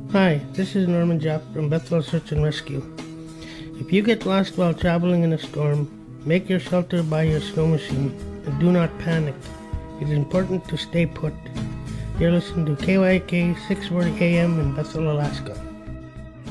Hi, this is Norman Japp from Bethel Search and Rescue. If you get lost while traveling in a storm, make your shelter by your snow machine and do not panic. It is important to stay put. You're listening to KYK 640 AM in Bethel, Alaska.